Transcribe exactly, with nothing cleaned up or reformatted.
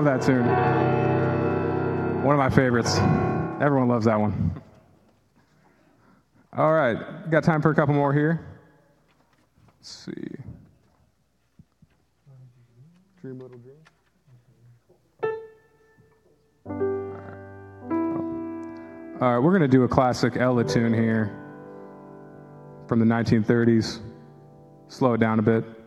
love that tune. One of my favorites. Everyone loves that one. All right, got time for a couple more here. Let's see. Dream Little Dream. All right, we're going to do a classic Ella tune here from the nineteen thirties. Slow it down a bit.